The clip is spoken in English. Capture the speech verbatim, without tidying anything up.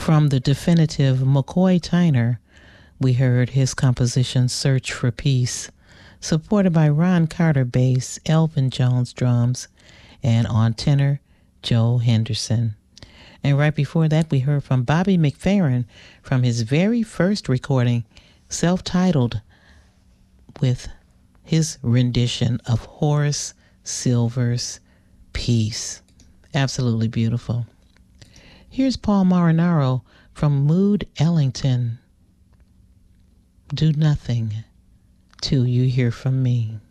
From the definitive McCoy Tyner, we heard his composition Search for Peace, supported by Ron Carter bass, Elvin Jones drums, and on tenor, Joe Henderson. And right before that, we heard from Bobby McFerrin from his very first recording, self-titled, with his rendition of Horace Silver's Peace. Absolutely beautiful. Here's Paul Marinaro from Mood Ellington. Do nothing till you hear from me.